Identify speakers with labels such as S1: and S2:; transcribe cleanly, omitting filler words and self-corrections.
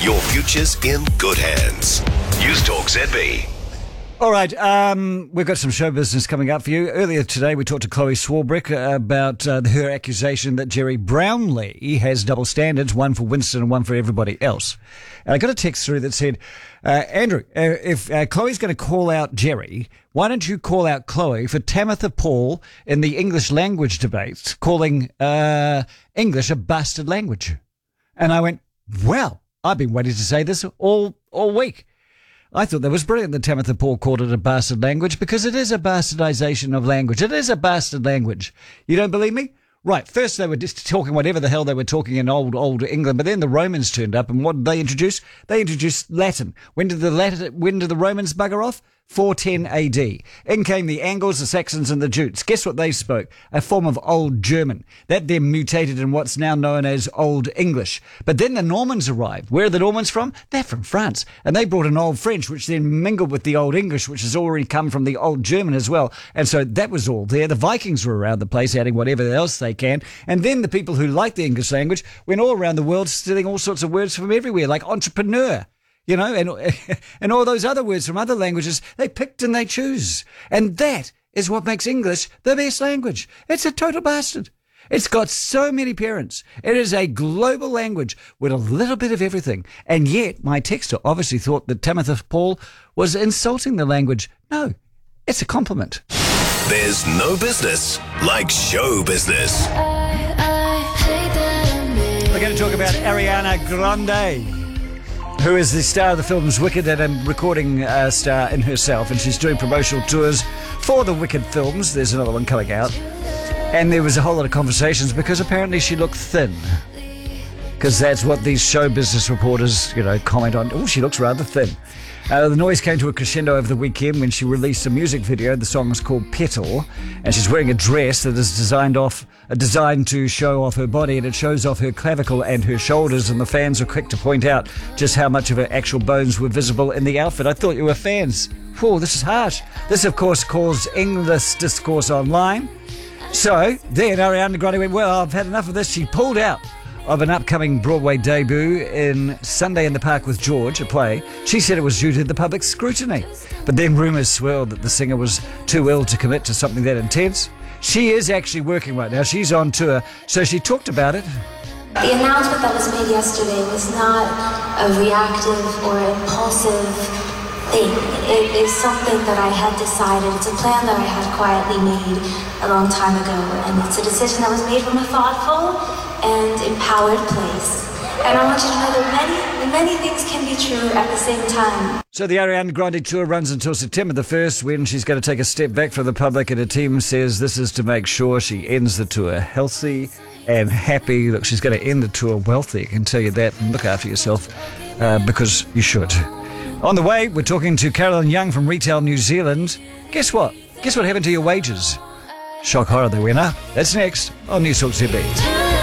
S1: Your future's in good hands. News Talk ZB.
S2: All right, we've got some show business coming up for you. Earlier today, we talked to Chloe Swarbrick about her accusation that Jerry Brownlee has double standards, one for Winston and one for everybody else. And I got a text through that said, Andrew, if Chloe's going to call out Jerry, why don't you call out Chloe for Tamitha Paul in the English language debates, calling English a bastard language? And I went, well, I've been waiting to say this all week. I thought that was brilliant that Tamitha Paul called it a bastard language because it is a bastardization of language. It is a bastard language. You don't believe me? Right, first they were just talking whatever the hell they were talking in old England, but then the Romans turned up, and what did they introduce? They introduced Latin. When did the Romans bugger off? 410 AD. In came the Angles, the Saxons, and the Jutes. Guess what they spoke? A form of Old German. That then mutated in what's now known as Old English. But then the Normans arrived. Where are the Normans from? They're from France. And they brought in Old French, which then mingled with the Old English, which has already come from the Old German as well. And so that was all there. The Vikings were around the place, adding whatever else they can. And then the people who like the English language went all around the world stealing all sorts of words from everywhere, like entrepreneur. You know, and all those other words from other languages, they picked and they choose. And that is what makes English the best language. It's a total bastard. It's got so many parents. It is a global language with a little bit of everything. And yet, my texter obviously thought that Tamitha Paul was insulting the language. No, it's a compliment.
S1: There's no business like show business.
S2: We're going to talk about Ariana Grande, who is the star of the films Wicked and a recording star in herself, and she's doing promotional tours for the Wicked films. There's another one coming out. And there was a whole lot of conversations because apparently she looked thin. Because that's what these show business reporters, comment on. Oh, she looks rather thin. The noise came to a crescendo over the weekend when she released a music video. The song is called Petal, and she's wearing a dress that is designed to show off her body, and it shows off her clavicle and her shoulders, and the fans were quick to point out just how much of her actual bones were visible in the outfit. I thought you were fans. Whoa, this is harsh. This, of course, caused endless discourse online. So then Ariana Grande went, well, I've had enough of this. She pulled out of an upcoming Broadway debut in Sunday in the Park with George, a play. She said it was due to the public scrutiny. But then rumours swirled that the singer was too ill to commit to something that intense. She is actually working right now. She's on tour, so she talked about it.
S3: The announcement that was made yesterday was not a reactive or impulsive thing. It is something that I had decided. It's a plan that I had quietly made a long time ago, and it's a decision that was made from a thoughtful and empowered place. And I want you to know that many things can be true at the same time.
S2: So the Ariana Grande tour runs until September the 1st, when she's going to take a step back from the public, and her team says this is to make sure she ends the tour healthy and happy. Look, she's going to end the tour wealthy, I can tell you that, and look after yourself, because you should. On the way, we're talking to Carolyn Young from Retail New Zealand. Guess what? Guess what happened to your wages? Shock horror, they went up. That's next on News Talk ZB.